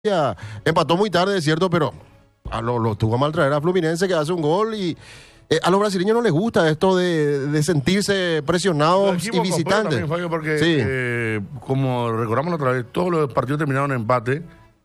Ya empató muy tarde, es cierto, pero lo tuvo a mal traer a Fluminense, que hace un gol y a los brasileños no les gusta esto de sentirse presionados y visitantes. También, Fabio, porque Sí. como recordamos la otra vez, todos los partidos terminaron en empate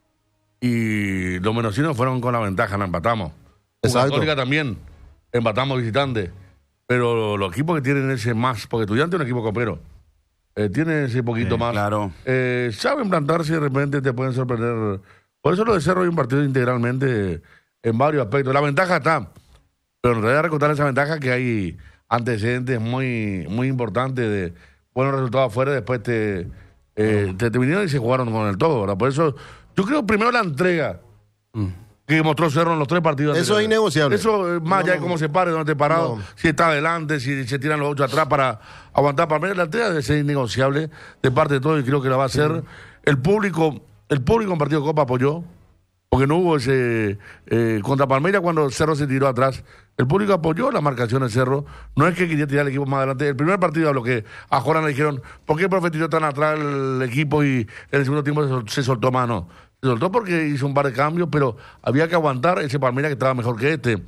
y los mendocinos fueron con la ventaja, la empatamos. Exacto. Católica también, empatamos visitantes. Pero los equipos que tienen ese más, porque Estudiantes es un equipo copero, tiene ese poquito más. Claro. Saben plantarse y de repente te pueden sorprender. Por eso lo de Cerro es un partido integralmente en varios aspectos. La ventaja está, pero en realidad recortar esa ventaja que hay antecedentes muy, muy importantes de buenos resultados afuera y después te vinieron y se jugaron con el todo, ¿verdad? Por eso yo creo primero la entrega que mostró Cerro en los 3 partidos. Eso es innegociable. Eso, más allá de cómo se pare, dónde esté parado, si está adelante, si se tiran los 8 atrás para aguantar. Para mí la entrega debe ser innegociable de parte de todos y creo que la va a hacer. El público en partido de Copa apoyó, porque no hubo ese... contra Palmeiras cuando Cerro se tiró atrás, el público apoyó la marcación de Cerro. No es que quería tirar el equipo más adelante. El primer partido a lo que a Joran le dijeron, ¿por qué el profe tiró tan atrás el equipo y en el segundo tiempo se soltó mano? Se soltó porque hizo un par de cambios, pero había que aguantar ese Palmeiras que estaba mejor que este.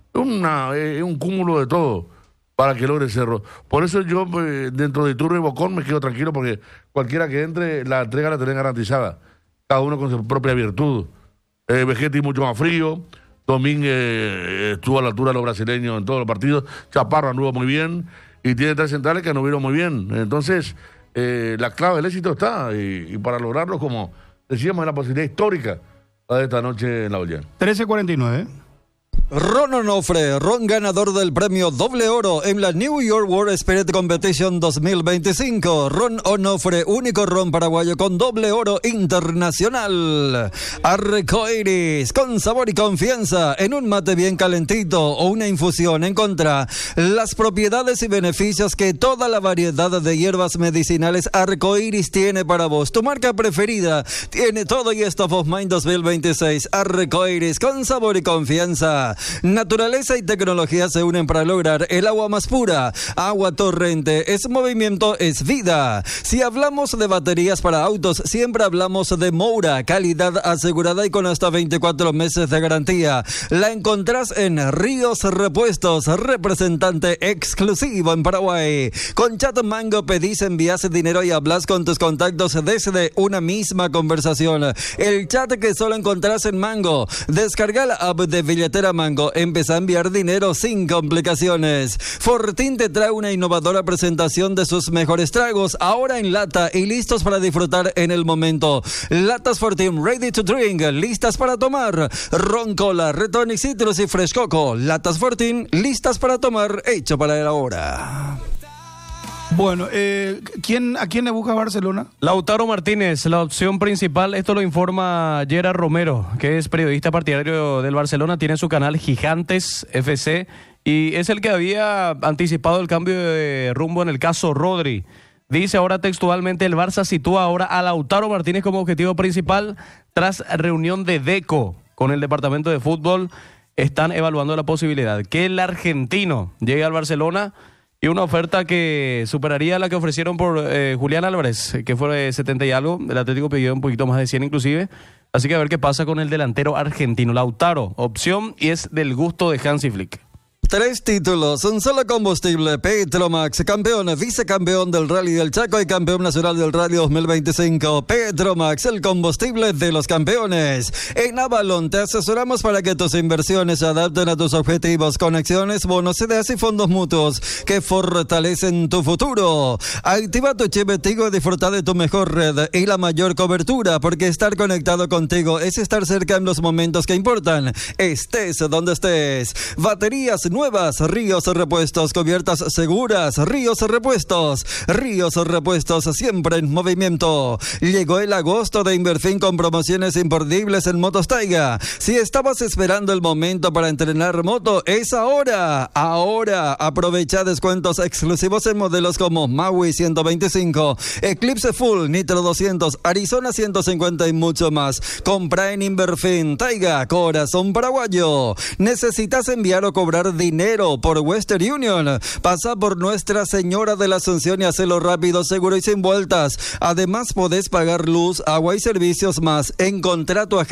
Es un cúmulo de todo para que logre Cerro. Por eso yo, dentro de Turro y Bocón, me quedo tranquilo porque cualquiera que entre, la entrega la tienen garantizada. Cada uno con su propia virtud. Vegetti mucho más frío. Domínguez estuvo a la altura de los brasileños en todos los partidos. Chaparro anduvo muy bien. Y tiene 3 centrales que anduvieron muy bien. Entonces, la clave del éxito está. Y para lograrlo, como decíamos, es la posibilidad histórica de esta noche en la olla. 13:49. Ron Onofre, ron ganador del premio Doble Oro en la New York World Spirit Competition 2025. Ron Onofre, único ron paraguayo con doble oro internacional. Arcoiris, con sabor y confianza, en un mate bien calentito o una infusión encontrá las propiedades y beneficios que toda la variedad de hierbas medicinales Arcoiris tiene para vos. Tu marca preferida tiene todo y Top of Mind 2026. Arcoiris, con sabor y confianza. Naturaleza y tecnología se unen para lograr el agua más pura. Agua Torrente es movimiento, es vida. Si hablamos de baterías para autos, siempre hablamos de Moura, calidad asegurada y con hasta 24 meses de garantía. La encontrás en Ríos Repuestos, representante exclusivo en Paraguay. Con Chat Mango pedís, envías dinero y hablas con tus contactos desde una misma conversación. El chat que solo encontrás en Mango. Descarga la app de billetera Mango. Empezá a enviar dinero sin complicaciones. Fortín te trae una innovadora presentación de sus mejores tragos, ahora en lata y listos para disfrutar en el momento. Latas Fortín ready to drink, listas para tomar. Ron Cola, Retonic Citrus y Fresh Coco. Latas Fortín, listas para tomar, hecho para el ahora. Bueno, ¿a quién le busca Barcelona? Lautaro Martínez, la opción principal. Esto lo informa Gerard Romero, que es periodista partidario del Barcelona. Tiene su canal Gigantes FC y es el que había anticipado el cambio de rumbo en el caso Rodri. Dice ahora textualmente, el Barça sitúa ahora a Lautaro Martínez como objetivo principal tras reunión de Deco con el departamento de fútbol. Están evaluando la posibilidad que el argentino llegue al Barcelona y una oferta que superaría la que ofrecieron por Julián Álvarez, que fue de 70 y algo. El Atlético pidió un poquito más de 100 inclusive. Así que a ver qué pasa con el delantero argentino. Lautaro, opción y es del gusto de Hansi Flick. 3 títulos, un solo combustible, Petromax, campeón, vicecampeón del Rally del Chaco y campeón nacional del Rally 2025. Petromax, el combustible de los campeones. En Avalon te asesoramos para que tus inversiones se adapten a tus objetivos con acciones, bonos, ideas y fondos mutuos que fortalecen tu futuro. Activa tu chip Tigo y disfruta de tu mejor red y la mayor cobertura, porque estar conectado contigo es estar cerca en los momentos que importan, estés donde estés. Baterías nuevas, Ríos Repuestos, cubiertas seguras, Ríos Repuestos, siempre en movimiento. Llegó el agosto de Inverfin con promociones imperdibles en Motos Taiga. Si estabas esperando el momento para entrenar moto, es ahora. Ahora aprovecha descuentos exclusivos en modelos como Maui 125, Eclipse Full, Nitro 200, Arizona 150 y mucho más. Compra en Inverfin. Taiga, corazón paraguayo. ¿Necesitas enviar o cobrar dinero dinero por Western Union. Pasa por Nuestra Señora de la Asunción y hacelo rápido, seguro y sin vueltas. Además, podés pagar luz, agua y servicios más. Encontrá tu agente